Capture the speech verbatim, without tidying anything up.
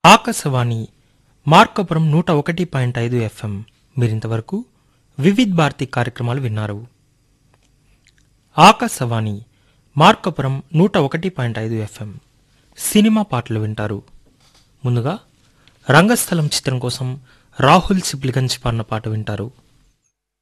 ఆకాశవాణి మార్కాపురం నూట ఒకటి పాయింట్ ఐదు ఎఫ్ఎం. మీరింతవరకు వివిధ్ భారతి కార్యక్రమాలు విన్నారు. ఆకాశవాణి మార్కాపురం నూట ఒకటి పాయింట్ ఐదు ఎఫ్ఎం. సినిమా పాటలు వింటారు. ముందుగా రంగస్థలం చిత్రం కోసం రాహుల్ సిప్లిగంజ్ పాడిన పాట వింటారు.